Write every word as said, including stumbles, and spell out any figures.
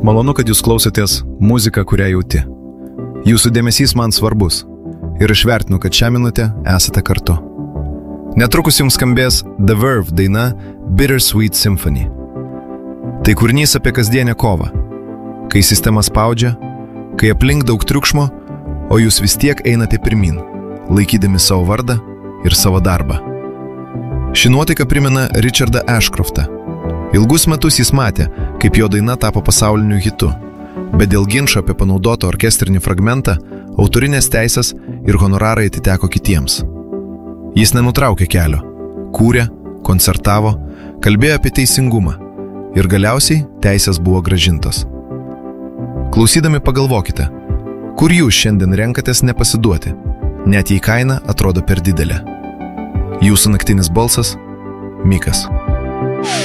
Malonu, kad jūs klausotės muziką, kurią jauti. Jūsų dėmesys man svarbus ir išvertinu, kad šią minutę esate kartu. Netrukus jums skambės The Verve daina Bittersweet Symphony. Tai kūrinys apie kasdienę kovą, kai sistema spaudžia, kai aplink daug triukšmo, o jūs vis tiek einate pirmin, laikydami savo vardą ir savo darbą. Ši nuotaika primena Richardą Ashcroftą. Ilgus metus jis matė, kaip jo daina tapo pasauliniu hitu, bet dėl ginčo apie panaudotą orkestrinį fragmentą autorinės teisės ir honorarai atiteko kitiems. Jis nenutraukė kelio, kūrė, koncertavo, kalbėjo apie teisingumą ir galiausiai teisės buvo grąžintos. Klausydami pagalvokite, kur jūs šiandien renkatės nepasiduoti, net jei kaina atrodo per didelė. Jūsų naktinis balsas – Mikas.